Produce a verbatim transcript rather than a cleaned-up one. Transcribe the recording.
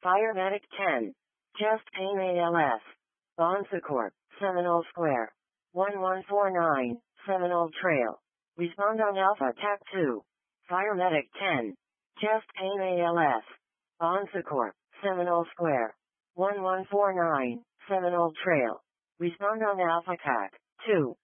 Fire Medic ten. Chest pain A L S. Bonsecourt, Seminole Square. one one four nine, Seminole Trail. Respond on Alpha T A C two. Fire Medic ten. Chest pain A L S. Bonsecourt, Seminole Square. one one four nine, Seminole Trail. Respond on Alpha T A C two.